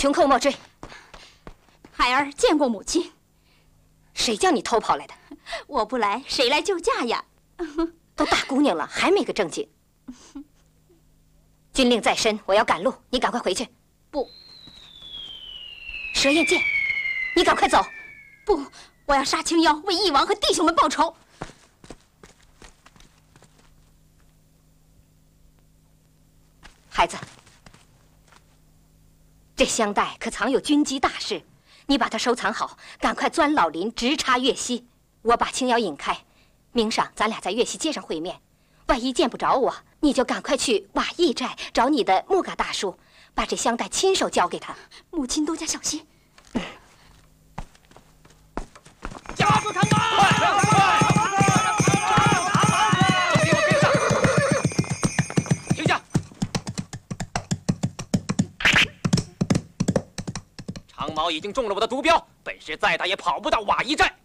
穷寇莫追。 孩儿见过母亲。 谁叫你偷跑来的？ 我不来，谁来救驾呀？ 都大姑娘了，还没个正经。军令在身，我要赶路，你赶快回去。 不。 蛇焰剑，你赶快走。 不，我要杀青妖，为义王和弟兄们报仇。 孩子，这香袋可藏有军机大事，你把它收藏好，赶快钻老林，直插岳西。我把青妖引开，明晌咱俩在岳西街上会面。万一见不着我，你就赶快去瓦驿寨找你的木嘎大叔，把这香袋亲手交给他。 母亲多加小心。 抓住他们！快！都给我跟上！停下！长毛已经中了我的毒镖，本师再打也跑不到瓦驿寨。